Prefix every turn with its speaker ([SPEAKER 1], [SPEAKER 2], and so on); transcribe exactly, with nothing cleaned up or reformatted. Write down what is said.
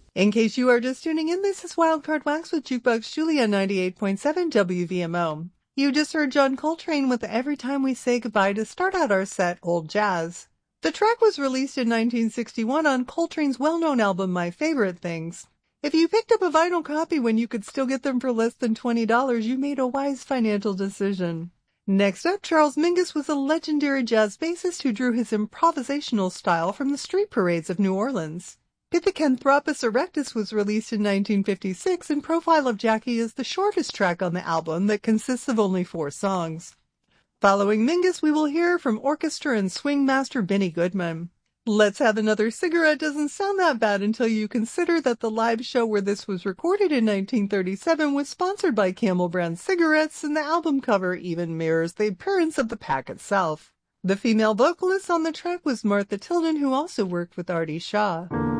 [SPEAKER 1] In case you are just tuning in, this is Wildcard Wax with Jukebox Julie on ninety-eight point seven W V M O. You just heard John Coltrane with Every Time We Say Goodbye to start out our set, Old Jazz. The track was released in nineteen sixty-one on Coltrane's well-known album My Favorite Things. If you picked up a vinyl copy when you could still get them for less than twenty dollars, you made a wise financial decision. Next up, Charles Mingus was a legendary jazz bassist who drew his improvisational style from the street parades of New Orleans. Pithecanthropus erectus was released in nineteen fifty-six, and Profile of Jackie is the shortest track on the album that consists of only four songs. Following Mingus, we will hear from orchestra and swing master Benny Goodman. Let's Have Another Cigarette doesn't sound that bad until you consider that the live show where this was recorded in nineteen thirty-seven was sponsored by Camel brand cigarettes, and the album cover even mirrors the appearance of the pack itself. The female vocalist on the track was Martha Tilden, who also worked with Artie Shaw.